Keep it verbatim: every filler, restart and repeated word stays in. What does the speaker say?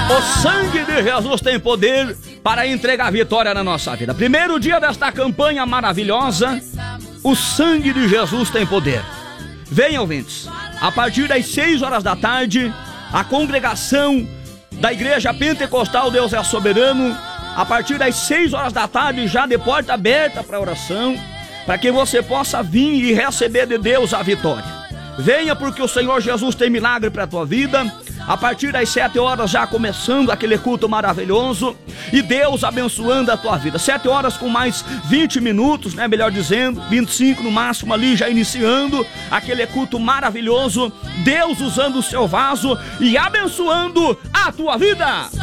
O sangue de Jesus tem poder para entregar vitória na nossa vida. Primeiro dia desta campanha maravilhosa, o sangue de Jesus tem poder. Venham, ouvintes, a partir das seis horas da tarde, a congregação da Igreja Pentecostal Deus é Soberano, a partir das seis horas da tarde, já de porta aberta para oração, para que você possa vir e receber de Deus a vitória. Venha, porque o Senhor Jesus tem milagre para a tua vida. A partir das sete horas já começando aquele culto maravilhoso e Deus abençoando a tua vida. Sete horas com mais vinte minutos, né? Melhor dizendo, vinte e cinco no máximo ali, já iniciando aquele culto maravilhoso. Deus usando o seu vaso e abençoando a tua vida.